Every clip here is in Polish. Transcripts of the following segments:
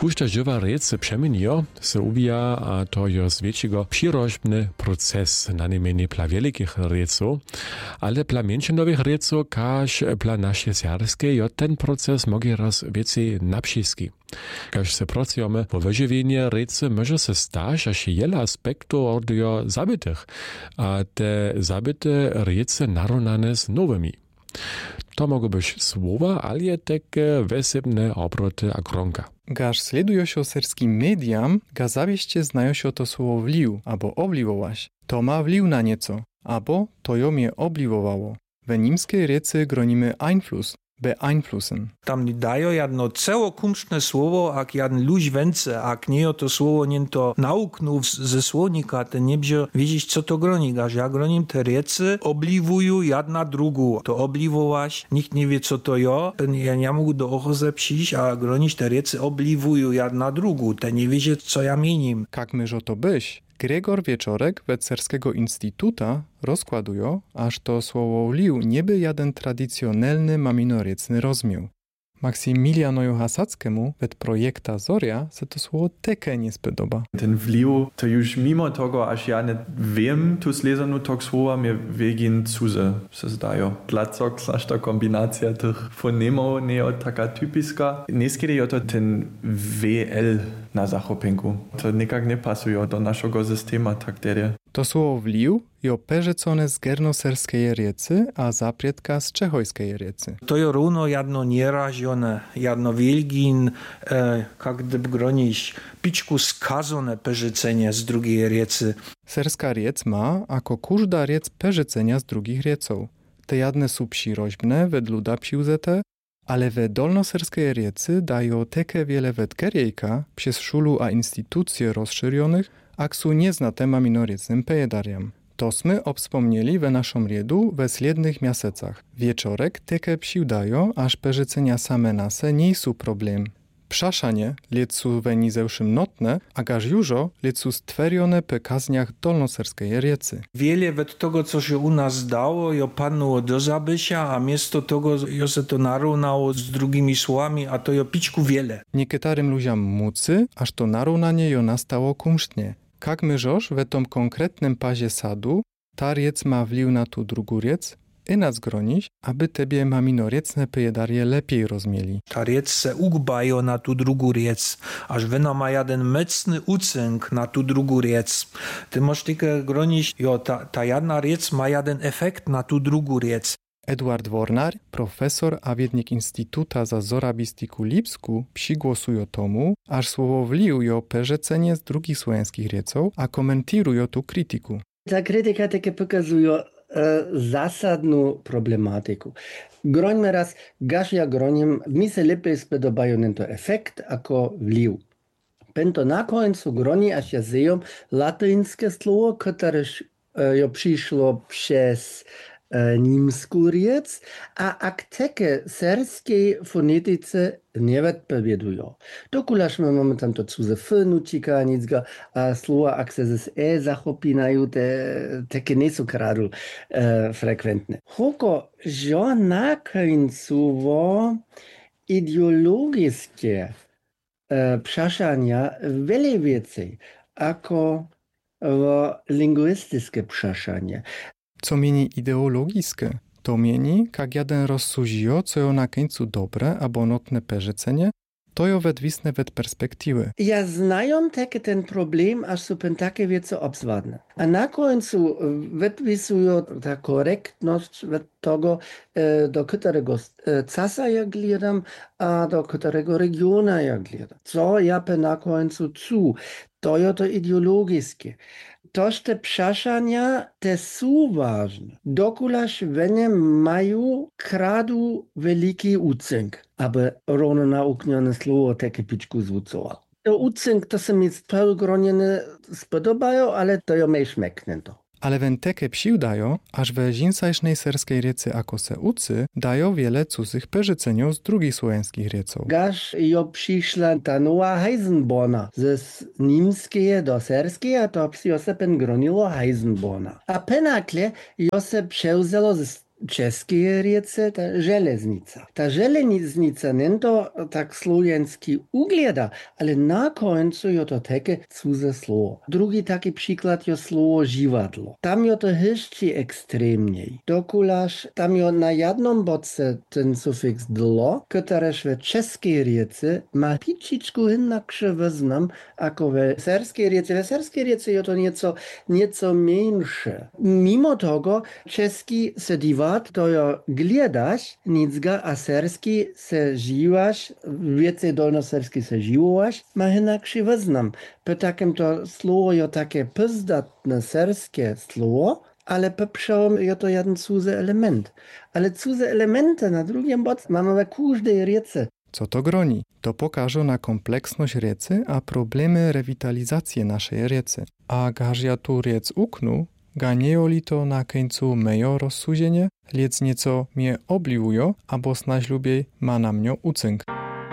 Kužda żywa rec przemienio se ubija, a to je zwiększego przyrożbny proces na niemienie dla wielkich reców, ale dla mniejszych reców, każ dla naszej serskie, ten proces mogę raz więcej naprzeciwki. Każ se pracujemy po wyżywieniu recy, może se stać, że wiele aspektów od jo zabitych, a te zabite rece narównane z nowymi. To mogą być słowa, ale takie wesebne obroty a kronka. Gaż sledują się serskim mediam, ga zawieście znają się to słowo wlił, albo obliwołaś. To ma wlił na nieco, albo to ją mnie obliwowało. We niemskiej recy gronimy Einfluss, beeinflussen. Tam dają jedno celokumszne słowo, jak jeden luź węce, jak nie to słowo nie to nauknął ze słownika, to nie będzie wiedzieć, co to groni. Gaż ja gronim te recy, obliwują jedna drugą. To obliwowaś, nikt nie wie, co to ja nie mogę do ochozy przyjść, a gronić te recy obliwują jedna drugą. Te nie wie, co ja minim. Jak myżo to byś? Gregor Wieczorek Wecerskiego Instytuta rozkładują, aż to słowo liu nie by jeden tradycjonalny maminorecny rozmiał. Maksymilianoju Hasackiemu wet projekta Zoria se to słowo teke nie spodoba. Ten wliw to już mimo tego, aż ja nie wiem tu slezanu tog słowa, mnie wegin cuze se zdają. Dlaczego ta kombinacja tych fonemów nie jest taka typiska? Nie to ten WL na zachopenku. To nikak nie pasuje do naszego systemu tak tedy. To słowo wliw jo perzecone z gernoserskiej riecy, a zaprietka z czechojskiej riecy. To je równo jedno nierażone, jedno wielgin, jak gdyby gronić, piczku skazone perzecenie z drugiej riecy. Serska riec ma, ako każda riec perzecenia z drugich rieców. Te jadne są przyroźbne, wedluda przyuzete, ale we dolnoserskiej riecy dają takie wiele wetkerejka przez szulu a instytucje rozszerzonych, ak są nieznate maminorecnym pejedariam. To sme obspomnieli we naszym riedu we slednych miasecach. Wieczorek takie przyudają, aż perzecenia same nase nie są problem. Przaszanie lecu we nizewszym notne, a gaż jużo lecu stwerione pe kazniach dolnoserskiej riecy. Wiele od tego, co się u nas dało, jo padło do zabysia, a miesto tego jo se to narównało z drugimi słowami, a to jo piczku wiele. Niekietárym ludziom mucy, aż to narównanie jo nastało kumsztnie. Jak myżoż we tom konkretnym pazie sadu, ta riec ma wliw na tu drugu riec, i nas gronić, aby tebie maminorecne pejedarie lepiej rozmieli. Ta riec se ugbajo na tu drugu riec, aż wena ma jeden mocny ucynk na tu drugu riec. Ty możesz tylko gronić, ta jedna riec ma jeden efekt na tu drugu riec. Edward Wornar, profesor a wiednik Instytuta za zorabistiku Lipsku, przygłosują tomu, aż słowo wliw jo perzecenie z drugich słowiańskich rieców, a komentirują tu krytyku. Ta krytyka takie pokazuje zasadną problematyku. Grońmy raz, gaż ja gronim, mi se lepiej spodobają to efekt, jako wliw. Pento na końcu groni, aż ja zeją latyńskie słowo, które jo przyszło przez niemsku riec, a akteke serskiej fonetyce nie odpowiadają. Dokulaż my mamy tam to cuze nucika, nicga, a słowa ak se z zachopinają, takie nie są kradu frekwentne. Hoko, że na końcu ideologiskie przeszania wiele więcej, jako lingwistyczne przeszanie. Co mieni ideologiskie? To mieni, jak jeden rozsuzio, co jo na końcu dobre, albo notne perzecenie, to jo wedwisne wed perspektywy. Ja znają takie ten problem, aż są takie wiece obzwadne. A na końcu wedwisują ta korektność tego, do którego casa ja gledam, a do którego regiona ja gledam. Co ja na końcu cu, to jo to ideologiskie. Toż te przeszania te są ważne. Dokulaż wenie mają kradu wielki ucynk, aby równo nauknione słowo takie piczku zwucowało. To ucynk to se mi spełgronione spodobają, ale to jo mej szmeknie to. Ale wenteke przyudają, aż we zinsajsznej serskiej riecy ako se ucy dają wiele cudzych perzeceniów z drugich słowiańskich rieców. Gaż jo przyszła ta nowa Heisenborna ze niemskie do serskie, a to jo se pen gronilo Heisenborna. A penakle jo se przewzelo z českej riece ta železnica. Ta železnica nie to tak słowiański uglieda, ale na końcu je to takie cudze słowo. Drugi taki przykład je słowo żiwadło. Tam je to jeszcze ekstremniej. Dokulaż tam je na jednym bodce ten sufiks dlo, któreż w czeskiej riece ma pičičku inakszy wyznam, ako w serskiej riece. W serskiej riece je to nieco mniejsze. Mimo tego czeski se diwat to je gledaš, nicga, a serski se živaš, więcej dolnoserski se živovaš, ma inakszy wyznam. Po takim to słowo je takie pyzdatne serskie słowo, ale po przełom je to jeden cudzy element. Ale cudze elementy na drugim boku mamy we każdej riece. Co to groni? To pokaże na kompleksność riecy, a problemy rewitalizacji naszej riecy. A gaż ja tu riec uknu, ganiejo li to na końcu mejo rozsuzenie, liec nieco mnie obliwujo, abo snaź lubiej ma na mnie ucynk.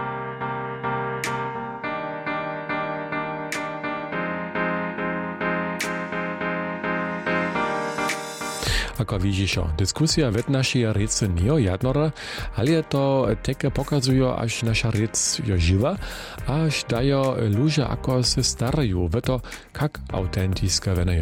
Ako widzisz, dyskusja w naszej riece nie jednora, ale to takie pokazuje, aż nasza riec je żywa, aż daje ludzie ako se starają w to, jak autentycka wenejo.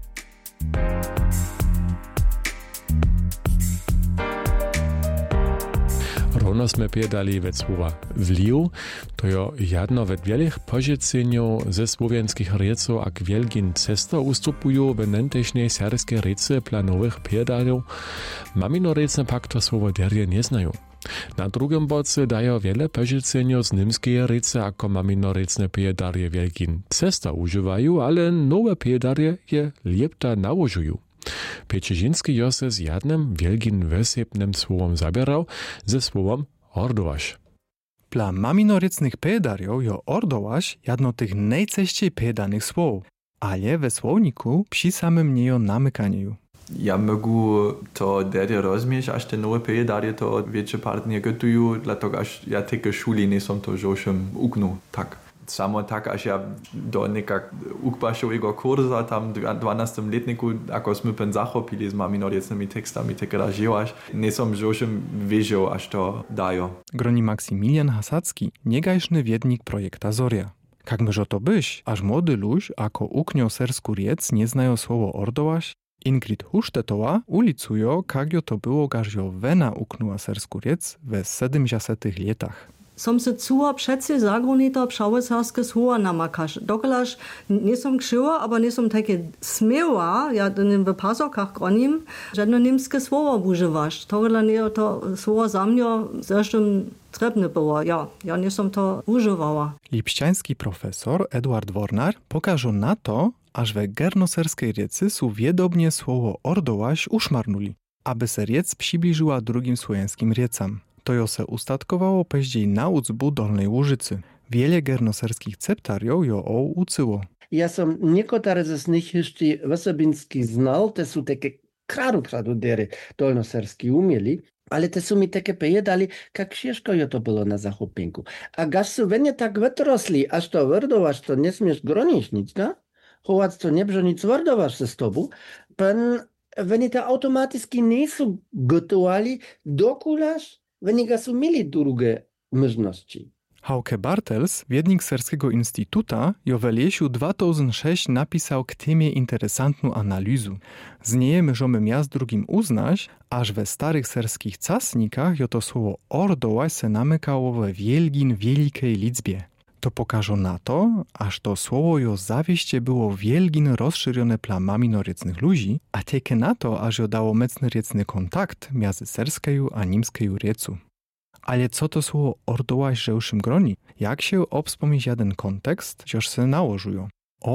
Równo sme povedali ve słowa vliv, to je jedno ve wielich požiceniów ze słowiańskich rieców, ak wielgin cesto ustupują w nentešnej serskiej riece planowych pedalów, maminorecne pak to słowo derje nie znają. Na drugim boce daje wiele požiceniów z nimskiej riece, ako maminorecne pedalje wielgin cesto używają, ale nowe pedalje je lepta nałożują. Pieczyżyński jo se z jednym wielkim wysepnym słowom zabierał, ze słowom ordowaś. Dla maminorecnych pedariów jo ordowaś jedno tych najczęściej pedanych słów, ale we słowniku przy samym niejo namykanieju. Ja mogę to derje rozumieć, aż te nowe pedary to więcej part nie gotują, dlatego aż ja takie szuli nie są to żołszym uknu, tak. Samo tak, aż ja do nekak ukbašovego kurza tam w 12. letniku, ako sme pen zachopili z maminorecnymi tekstami, takie ražievaš, nie som žošem wiedział, aż to dajo. Groni Maksymilian Hasacki, niegajszny wiednik projekta Zoria. Jak myżo to byś, aż młody luź, ako uknio sersku riec, nie znają słowo ordołaś, Ingrid Huštetowa ulicujo, jak jo to było, gaż jo wena uknuła sersku riec we 70 latach. Som se cuha přeci zagrunita přavecarske słowa namakaš. Dokolaž nesom kšiva, aber nesom také smieva, ja v pasokach gronim, žadno nimske słowa używaš. Tohle nie to słowa za mnie zresztą trebne było. Ja nesom to używała. Lipšťanski profesor Eduard Warnar pokaże na to, aż we gernoserskiej rieci su wiedobnie słowo ordołaś uszmarnuli, aby se riec przybliżyła drugim słowiańskim riecam. To jo se ustatkowało peździej na ucbu Dolnej Łużycy. Wiele gernoserskich ceptariów jo o ucyło. Ja som niekotare z nich jeszcze Wosobinski znal, te są takie kradu dery dolnoserski umieli, ale te są mi takie pojedali, jak ciężko jo to było na zachopinku. A gaż su wenie tak wytrosli, aż to wordowasz, to nie smiesz gronić nic, no? Chowac to nie brzo nic wordowasz ze stobu, pen wenie to automatycznie nie są gotowali, dokulaż weniga su mieli drugie możliwości. Hauke Bartels, wiednik Serskiego Instytuta, jo w lesiu 2006 napisał k temie interesantną analizu. Z niej możemy miast drugim uznać, aż we starych serskich casnikach jo to słowo ordołaś se namykało we wielgin wielkiej liczbie. To pokaże na to, aż to słowo jo zawieście było wielgin rozszerzone plamami noriecnych ludzi, a takie na to, aż jo dało mocny riecny kontakt między serskeju a nimskeju riecu. Ale co to słowo ordołaś żełszym groni? Jak się obspomieć jeden kontekst, żeż se nałożują?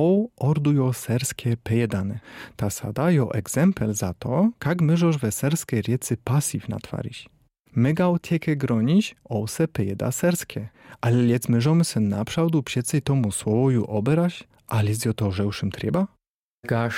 Ordujo serskie pejedane. Ta sada jo egzempel za to, jak myżoż we serskiej riecy pasiv natwarić. Mygał tieke gronić, se pejeda serskie. Ale liec myżomy se naprzałdu przecie tomu słowoju oberać, ale zjo to żełszym trzeba? Gaż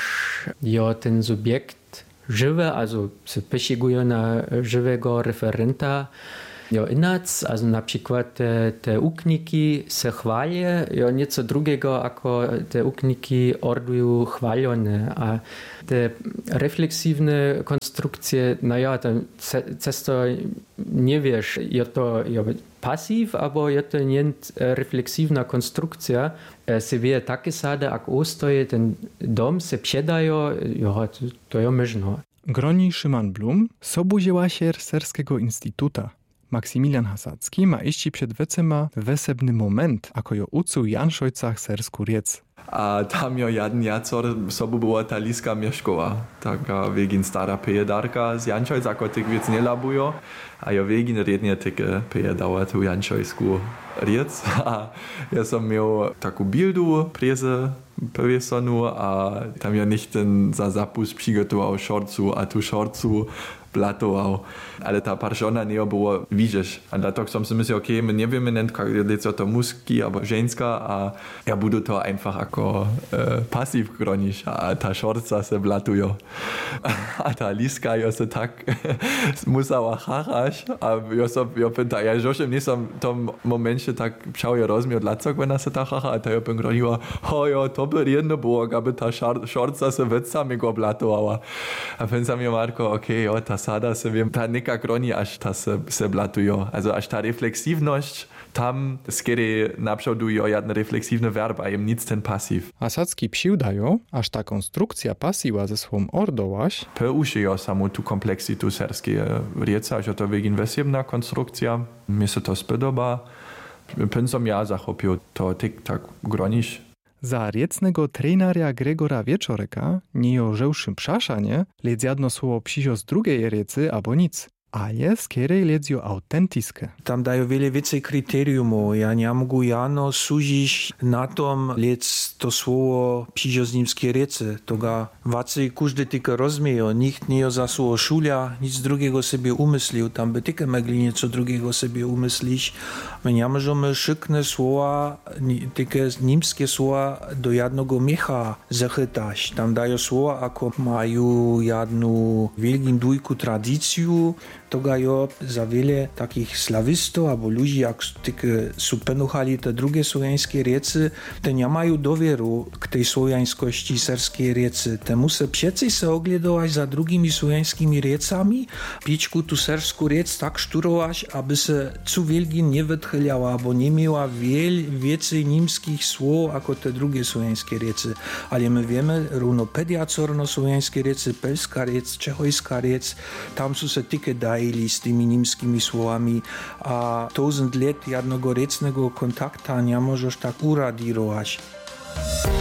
jo ten subjekt żywy, also se pysiguje na żywego referenta, Jo, inac, also na przykład te ukniki se chwalie, jo nieco drugiego, jako te ukniki ordują chwalone, a te refleksywne konstrukcje, no ja, to często nie wiesz, je to pasyw, albo je to nie refleksywna konstrukcja, se wie takie sade, jak ostoje, ten dom se przedają, jo, to je możno. Groni Szyman Blum, sobuziłasier Serskiego Instytuta. Maksymilian Hasacki ma iści przed wecema wesebny moment, ako jo ucu Janšojcach sersku riec. A tam jo jeden jacor sobu była ta liska mieszkowa. Taka wegin stara pejedarka z Janšojc, ako tych wiec nie labujo. A jo wegin rednie tyke pejedała tu Janšojsku riec. A ja som miał taką bildu preze powiesonu, a tam ja nicht ten za zapust przygotował szorcu, a tu szorcu platował. Ale ta parszona nie było widzisz. A dlatego som si myslel, okej, my nie wiemy, co to muski albo ženska, a ja budu to einfach jako pasyw chronić, a ta szorca se blatujo. A ta liska jo se tak musała harać, a ja pyta, ja żošem nisam w tym momencie tak pšał je rozmiar dlaczego ona se tak hacha, a ta jo pyn groniła, jo, to by jedno było, aby ta szorca se vecami go blatowała. A pyn sam jo Marko, okej, jo, ta sada se wiem, ta nika groni, aż ta se blatujo. Also aż ta refleksywność tam skiery naprzódujo jadne refleksywne verba, jem nic ten pasyw. Hasacki přiudajo, aż ta konstrukcja pasywa ze swą ordołaś, Ušijo samo tu kompleksitu serskie rieca, že to vegin vesebna konstrukcja. Mi se to spodoba. Pyn som ja zachopil to tik tak groniš. za riecnego trenaria Gregora Wieczoreka nie o żełszym przaszanie, lecz jedno słowo przyjdzie z drugiej riecy albo nic. Ale skierej ledzio autentiskie. Tam dają wiele więcej kryteriumów. Ja nie mogę jano służyć na tom, lec to słowo przyjdzie z niemskiej riecy. Toga wacej każdy tylko rozumie. Nikt nie za słowo szulia, nic drugiego sobie umyslił. Tam by tylko mogli nieco drugiego sobie umyslić. My nie możemy szykne słowa, tylko niemskie słowa do jednego miecha zachytać. Tam dają słowa, ako mają jedną wielką dwójku tradycję. Toga jo za wiele takich slawistów albo ludzi, jak tylko są penuchali te drugie słowiańskie riecy, te nie mają dowieru k tej słowiańskości serskiej riecy. Te muszę przecież się oglądać za drugimi słowiańskimi riecami, pićku tu serską riec tak szturować, aby się cu wielgin nie wytchyliała, bo nie miała więcej niemskich słów, jako te drugie słowiańskie riecy. Ale my wiemy, równo pediacorno słowiańskie riecy, pelska riec, czechojska riec, tam są się tylko dali z tymi niemskimi słowami, a 1000 lat jednego riecnego kontakta nie możesz tak uradirować.